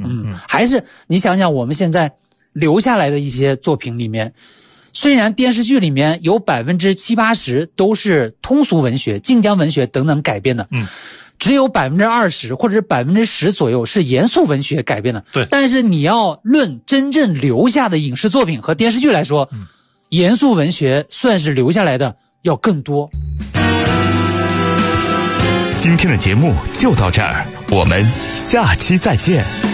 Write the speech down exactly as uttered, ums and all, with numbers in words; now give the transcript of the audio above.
嗯，还是你想想我们现在留下来的一些作品里面，虽然电视剧里面有百分之七八十都是通俗文学、晋江文学等等改编的，嗯，只有百分之二十或者是百分之十左右是严肃文学改编的。 对， 但是你要论真正留下的影视作品和电视剧来说，嗯，严肃文学算是留下来的要更多。 今天的节目就到这儿，我们下期再见。